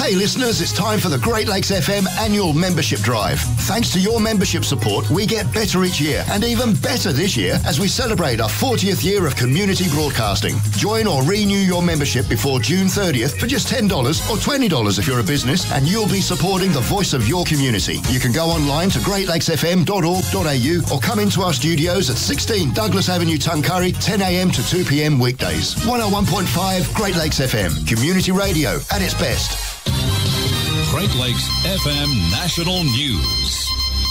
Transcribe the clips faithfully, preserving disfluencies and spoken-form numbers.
Hey listeners, it's time for the Great Lakes F M annual membership drive. Thanks to your membership support, we get better each year, and even better this year as we celebrate our fortieth year of community broadcasting. Join or renew your membership before June thirtieth for just ten dollars or twenty dollars if you're a business, and you'll be supporting the voice of your community. You can go online to great lakes f m dot org dot a u or come into our studios at sixteen Douglas Avenue, Tuncurry, ten a m to two p m weekdays. one oh one point five Great Lakes F M, community radio at its best. Great Lakes F M National News.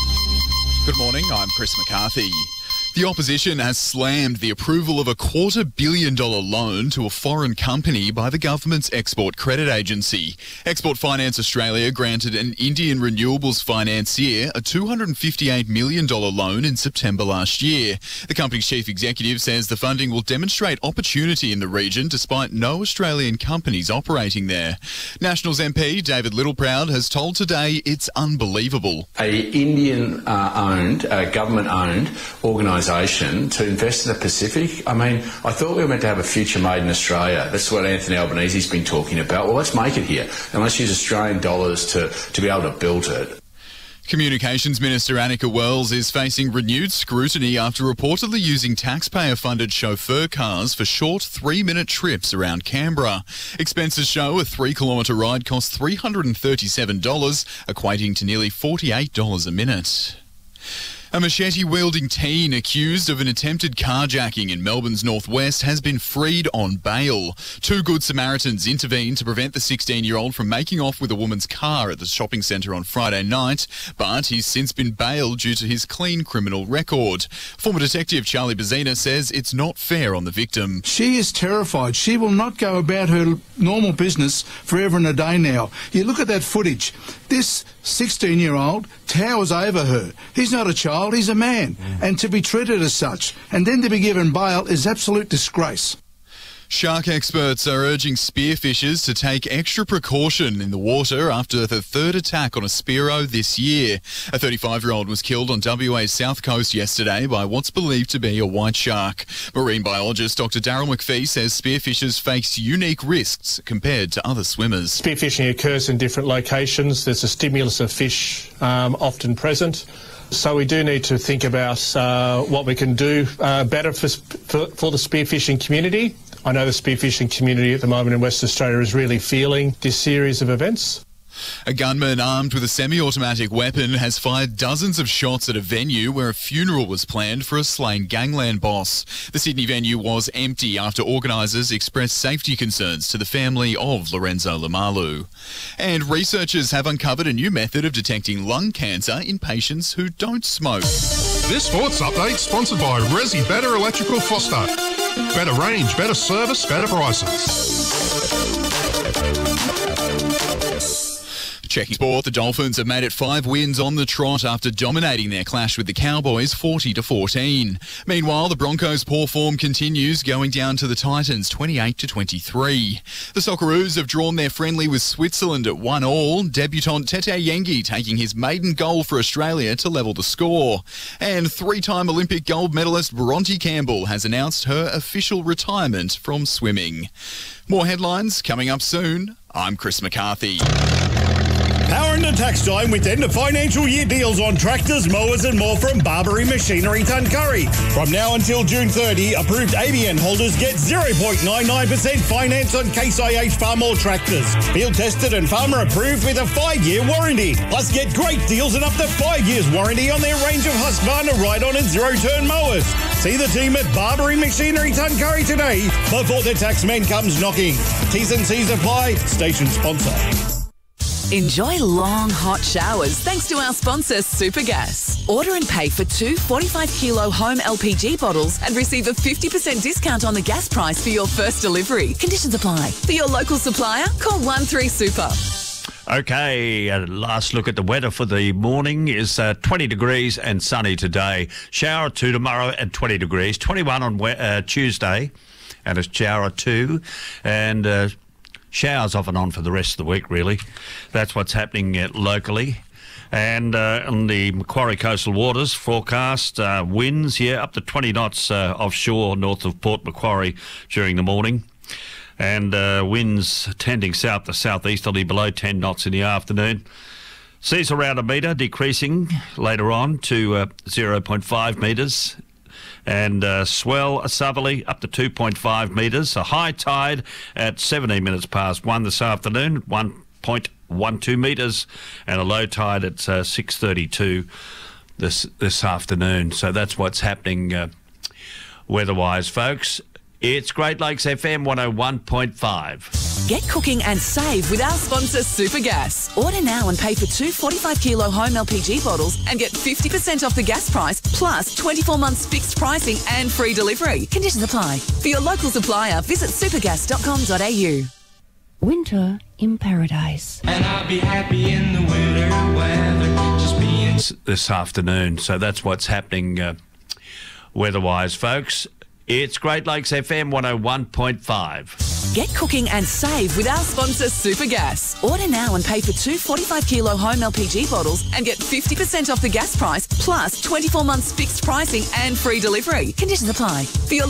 Good morning, I'm Chris McCarthy. The opposition has slammed the approval of a quarter billion dollar loan to a foreign company by the government's Export Credit Agency. Export Finance Australia granted an Indian renewables financier a two hundred fifty-eight million dollars loan in September last year. The company's chief executive says the funding will demonstrate opportunity in the region despite no Australian companies operating there. Nationals M P David Littleproud has told Today it's unbelievable. A Indian-owned, uh, uh, government-owned organisation to invest in the Pacific. I mean, I thought we were meant to have a future made in Australia. That's what Anthony Albanese's been talking about. Well, let's make it here, and let's use Australian dollars to, to be able to build it. Communications Minister Annika Wells is facing renewed scrutiny after reportedly using taxpayer-funded chauffeur cars for short three-minute trips around Canberra. Expenses show a three-kilometre ride costs three hundred thirty-seven dollars, equating to nearly forty-eight dollars a minute. A machete-wielding teen accused of an attempted carjacking in Melbourne's northwest has been freed on bail. Two Good Samaritans intervened to prevent the sixteen-year-old from making off with a woman's car at the shopping centre on Friday night, but he's since been bailed due to his clean criminal record. Former Detective Charlie Bazina says it's not fair on the victim. She is terrified. She will not go about her normal business forever and a day now. You look at that footage. This sixteen-year-old towers over her. He's not a child, he's a man. Mm. And to be treated as such and then to be given bail is absolute disgrace. Shark experts are urging spearfishers to take extra precaution in the water after the third attack on a Spearo this year. A thirty-five-year-old was killed on W A's south coast yesterday by what's believed to be a white shark. Marine biologist Doctor Daryl McPhee says spearfishers face unique risks compared to other swimmers. Spearfishing occurs in different locations. There's a stimulus of fish um, often present. So we do need to think about uh, what we can do uh, better for, for, for the spearfishing community. I know the spearfishing community at the moment in Western Australia is really feeling this series of events. A gunman armed with a semi-automatic weapon has fired dozens of shots at a venue where a funeral was planned for a slain gangland boss. The Sydney venue was empty after organisers expressed safety concerns to the family of Lorenzo Lamalu. And researchers have uncovered a new method of detecting lung cancer in patients who don't smoke. This sports update sponsored by Resi Better Electrical Foster. Better range, better service, better prices. Checking sport, the Dolphins have made it five wins on the trot after dominating their clash with the Cowboys forty to fourteen. Meanwhile, the Broncos' poor form continues, going down to the Titans twenty-eight to twenty-three. The Socceroos have drawn their friendly with Switzerland at one all, debutant Tete Yengi taking his maiden goal for Australia to level the score. And three-time Olympic gold medalist Bronte Campbell has announced her official retirement from swimming. More headlines coming up soon. I'm Chris McCarthy. Power into tax time with end of financial year deals on tractors, mowers and more from Barbary Machinery Tuncurry. From now until June thirtieth, approved A B N holders get zero point nine nine percent finance on Case I H Farmall tractors. Field tested and farmer approved with a five-year warranty. Plus get great deals and up to five years warranty on their range of Husqvarna ride-on and zero-turn mowers. See the team at Barbary Machinery Tuncurry today before the taxman comes knocking. T's and C's apply. Station sponsor. Enjoy long, hot showers thanks to our sponsor, Supergas. Order and pay for two forty-five kilo home L P G bottles and receive a fifty percent discount on the gas price for your first delivery. Conditions apply. For your local supplier, call one three super. Okay, uh, last look at the weather for the morning is uh, twenty degrees and sunny today. Shower or two tomorrow at twenty degrees. twenty-one on uh, Tuesday and a shower or two. And... Uh, Showers off and on for the rest of the week, really. That's what's happening uh, locally. And uh, on the Macquarie coastal waters, forecast uh, winds, yeah, up to twenty knots uh, offshore north of Port Macquarie during the morning. And uh, winds tending south to southeasterly below ten knots in the afternoon. Seas around a metre, decreasing later on to uh, zero point five metres. And uh, swell a southerly up to two point five metres. A high tide at seventeen minutes past one this afternoon, one point one two metres, and a low tide at uh, six thirty-two this this afternoon. So that's what's happening uh, weather-wise, folks. It's Great Lakes F M one oh one point five. Get cooking and save with our sponsor Supergas. Order now and pay for two forty-five kilo home L P G bottles and get fifty percent off the gas price plus twenty-four months fixed pricing and free delivery. Conditions apply. For your local supplier, visit supergas dot com dot a u. Winter in paradise. And I'll be happy in the winter weather, just being this afternoon. So that's what's happening uh, weather-wise, folks. It's Great Lakes F M one oh one point five. Get cooking and save with our sponsor Supergas. Order now and pay for two forty-five kilo home L P G bottles and get fifty percent off the gas price plus twenty-four months fixed pricing and free delivery. Conditions apply. For your